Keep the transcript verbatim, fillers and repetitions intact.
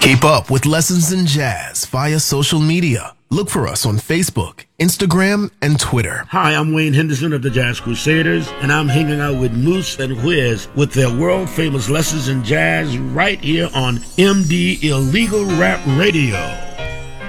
Keep up with Lessons in Jazz via social media. Look for us on Facebook, Instagram, and Twitter. Hi, I'm Wayne Henderson of the Jazz Crusaders, and I'm hanging out with Moose and Wiz with their world-famous Lessons in Jazz right here on M D Illegal Rap Radio.